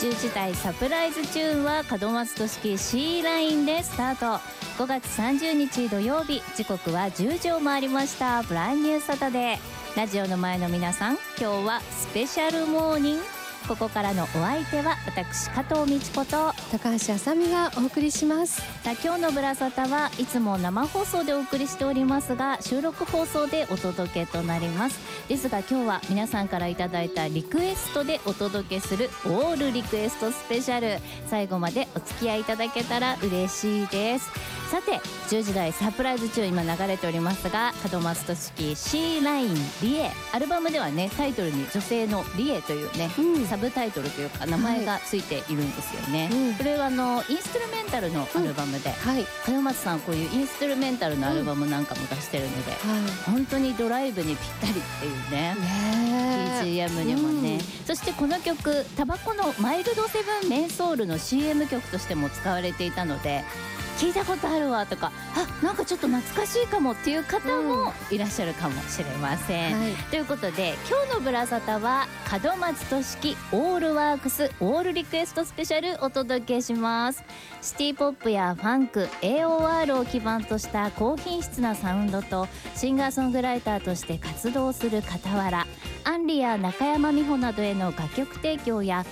10時台サプライズチューンは門松俊樹 C ラインでスタート。5月30日土曜日、時刻は10時を回りました。ブランニューサタデー。ラジオの前の皆さん、今日はスペシャルモーニング。ここからのお相手は私加藤美智子と高橋あさみがお送りします。 さあ、今日のブラサタはいつも生放送でお送りしておりますが、収録放送でお届けとなります。ですが今日は皆さんからいただいたリクエストでお届けするオールリクエストスペシャル、最後までお付き合いいただけたら嬉しいです。さて、10時台サプライズ中今流れておりますが、門松俊樹 C ラインリエ、アルバムではね、タイトルに女性のリエというね、サブタイトルというか名前がついているんですよね、これはインストゥルメンタルのアルバムで、門松さんこういうインストゥルメンタルのアルバムなんかも出してるので、本当にドライブにぴったりっていうね、BGM にもね、そしてこの曲タバコのマイルドセブンメンソールの CM 曲としても使われていたので、聞いたことあるわとか、なんかちょっと懐かしいかもっていう方もいらっしゃるかもしれません、ということで今日のブラサタは門松俊樹オールワークスオールリクエストスペシャルお届けします。シティポップやファンク AOR を基盤とした高品質なサウンドと、シンガーソングライターとして活動する傍ら、アンリや中山美穂などへの楽曲提供や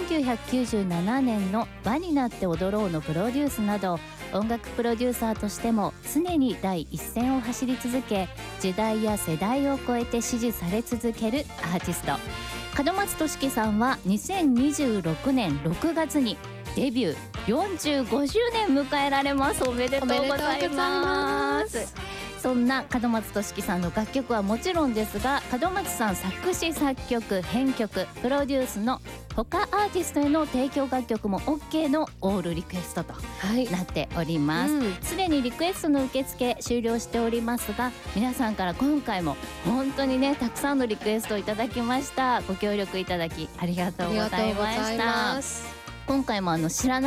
1997年のバになって踊ろうのプロデュースなど、音楽プロデューサーとしても常に第一線を走り続け、時代や世代を超えて支持され続けるアーティスト、門松俊樹さんは2026年6月にデビュー45周年迎えられます。おめでとうございます。そんな門松俊樹さんの楽曲はもちろんですが、門松さん作詞作曲編曲プロデュースの他アーティストへの提供楽曲も OK のオールリクエストとなっております。すでにリクエストの受付終了しておりますが、皆さんから今回も本当にね、たくさんのリクエストをいただきました。ご協力いただきありがとうございました。今回も知らない